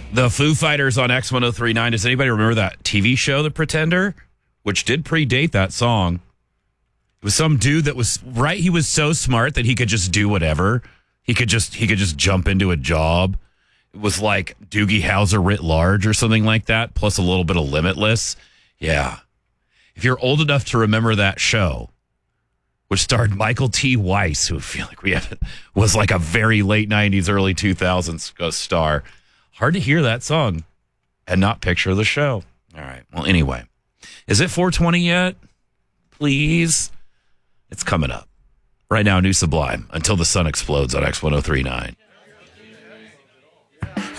The Foo Fighters on X1039. Does anybody remember that TV show, The Pretender? Which did predate that song. It was some dude that was, right? He was so smart that he could just do whatever. He could just jump into a job. It was like Doogie Howser writ large or something like that, plus a little bit of Limitless. Yeah. If you're old enough to remember that show, which starred Michael T. Weiss, who I feel like was like a very late 90s, early 2000s star. Hard to hear that song and not picture the show. All right. Well, anyway, is it 420 yet? Please. It's coming up. Right now, New Sublime, Until the Sun Explodes on X1039.